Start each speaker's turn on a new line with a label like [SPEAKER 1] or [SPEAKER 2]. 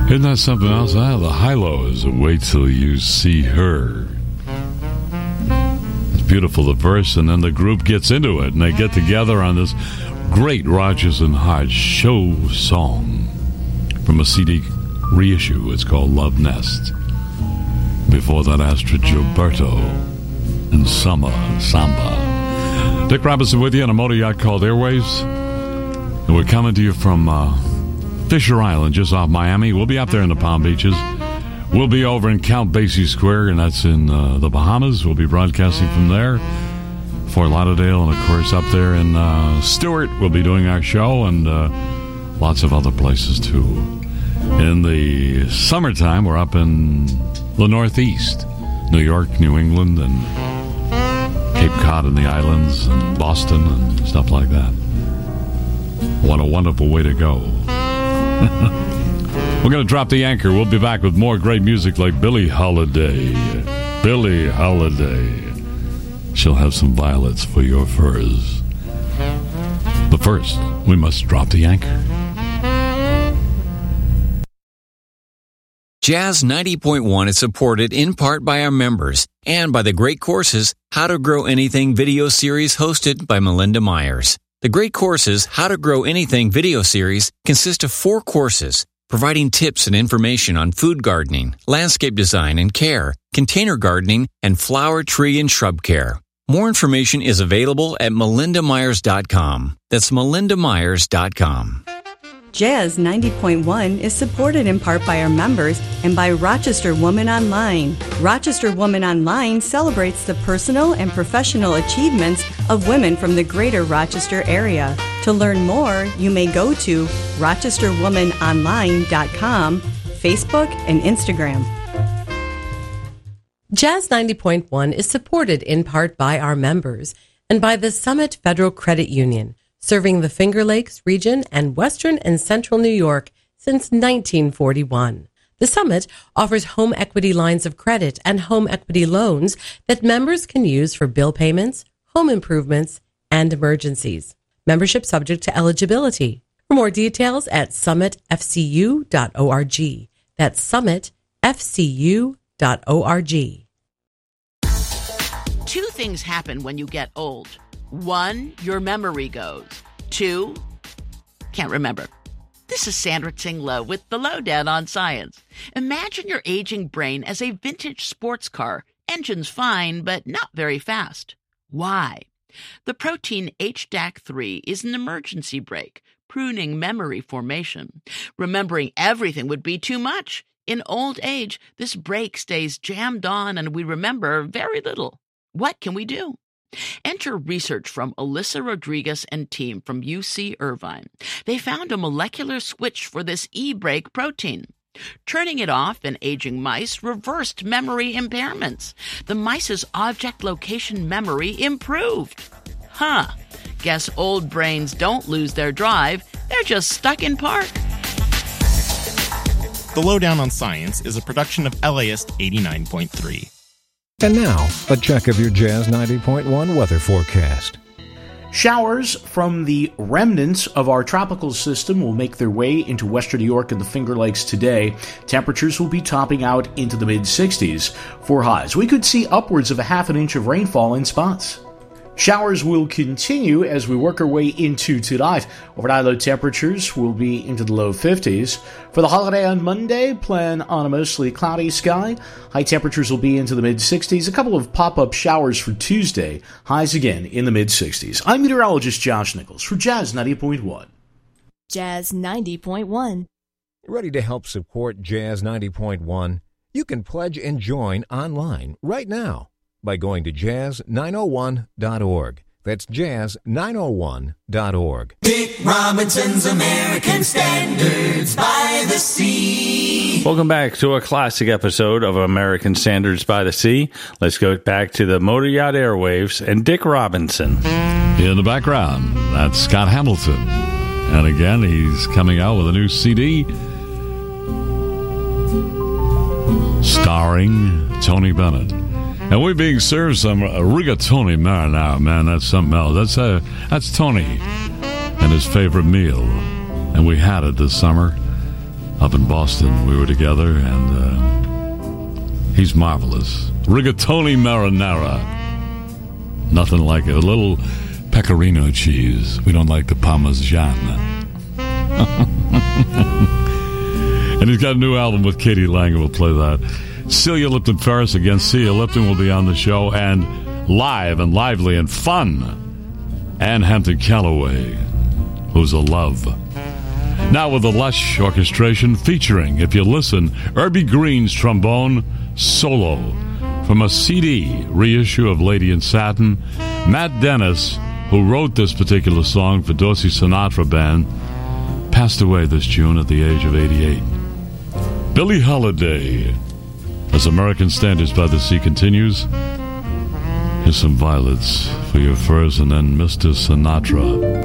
[SPEAKER 1] Isn't that something else? The high-lows. Wait till you see her. It's beautiful, the verse, and then the group gets into it, and they get together on this great Rodgers and Hart show song from a CD reissue. It's called Love Nest. Before that, Astrid Gilberto and Samba. Dick Robinson with you on a motor yacht called Airwaves. And we're coming to you from Fisher Island, just off Miami. We'll be up there in the Palm Beaches. We'll be over in Count Basie Square, and that's in the Bahamas. We'll be broadcasting from there. Fort Lauderdale, and of course up there in Stewart, we'll be doing our show, and lots of other places too. In the summertime, we're up in the Northeast, New York, New England, and Cape Cod and the islands, and Boston, and stuff like that. What a wonderful way to go. We're going to drop the anchor. We'll be back with more great music like Billie Holiday. Billie Holiday. She'll have some violets for your furs. But first, we must drop the anchor.
[SPEAKER 2] Jazz 90.1 is supported in part by our members and by the great courses How to Grow Anything video series hosted by Melinda Myers. The great courses How to Grow Anything video series consist of 4 courses providing tips and information on food gardening, landscape design and care, container gardening, and flower, tree, and shrub care. More information is available at melindamyers.com. That's melindamyers.com.
[SPEAKER 3] Jazz 90.1 is supported in part by our members and by Rochester Woman Online. Rochester Woman Online celebrates the personal and professional achievements of women from the greater Rochester area. To learn more, you may go to rochesterwomanonline.com, Facebook, and Instagram.
[SPEAKER 4] Jazz 90.1 is supported in part by our members and by the Summit Federal Credit Union, serving the Finger Lakes region and western and central New York since 1941. The Summit offers home equity lines of credit and home equity loans that members can use for bill payments, home improvements, and emergencies. Membership subject to eligibility. For more details at summitfcu.org. That's summitfcu.org.
[SPEAKER 5] 2 things happen when you get old. 1, your memory goes. 2, can't remember. This is Sandra Tinglow with the Lowdown on Science. Imagine your aging brain as a vintage sports car. Engine's fine, but not very fast. Why? The protein HDAC3 is an emergency brake, pruning memory formation. Remembering everything would be too much. In old age, this brake stays jammed on and we remember very little. What can we do? Enter research from Alyssa Rodriguez and team from UC Irvine. They found a molecular switch for this e-brake protein. Turning it off in aging mice reversed memory impairments. The mice's object location memory improved. Guess old brains don't lose their drive. They're just stuck in park.
[SPEAKER 6] The Lowdown on Science is a production of LAist 89.3.
[SPEAKER 7] And now, a check of your Jazz 90.1 weather forecast.
[SPEAKER 8] Showers from the remnants of our tropical system will make their way into western New York and the Finger Lakes today. Temperatures will be topping out into the mid-60s for highs. We could see upwards of a half an inch of rainfall in spots. Showers will continue as we work our way into tonight. Overnight low temperatures will be into the low 50s. For the holiday on Monday, plan on a mostly cloudy sky. High temperatures will be into the mid-60s. A couple of pop-up showers for Tuesday. Highs again in the mid-60s. I'm meteorologist Josh Nichols for Jazz 90.1.
[SPEAKER 9] Jazz 90.1.
[SPEAKER 7] Ready to help support Jazz 90.1? You can pledge and join online right now by going to jazz901.org. That's jazz901.org.
[SPEAKER 10] Dick Robinson's American Standards by the Sea.
[SPEAKER 11] Welcome back to a classic episode of American Standards by the Sea. Let's go back to the Motor Yacht Airwaves and Dick Robinson.
[SPEAKER 1] In the background, that's Scott Hamilton. And again, he's coming out with a new CD starring Tony Bennett. And we're being served some rigatoni marinara, man. That's something else. That's Tony and his favorite meal. And we had it this summer. up in Boston. We were together, and he's marvelous. Rigatoni marinara. Nothing like it. A little pecorino cheese. We don't like the Parmesan. And he's got a new album with Katie Lang. We'll play that. Celia Lipton Ferris against Celia Lipton will be on the show, and live and lively and fun, Ann Hampton Calloway, who's a love. Now with the lush orchestration featuring, if you listen, Irby Green's trombone solo from a CD reissue of Lady in Satin. Matt Dennis, who wrote this particular song for Dorsey Sinatra Band, passed away this June at the age of 88. Billie Holiday, as American Standards by the Sea continues. Here's some violets for your furs, and then Mr. Sinatra.